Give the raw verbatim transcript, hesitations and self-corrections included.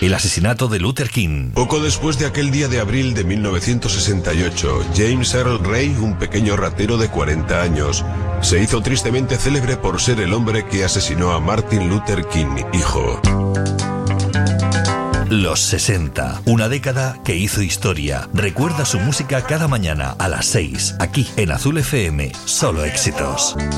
El asesinato de Luther King. Poco después de aquel día de abril de mil novecientos sesenta y ocho, James Earl Ray, un pequeño ratero de cuarenta años, se hizo tristemente célebre por ser el hombre que asesinó a Martin Luther King, hijo. Los sesenta, una década que hizo historia. Recuerda su música cada mañana a las seis, aquí en Azul F M. Solo éxitos.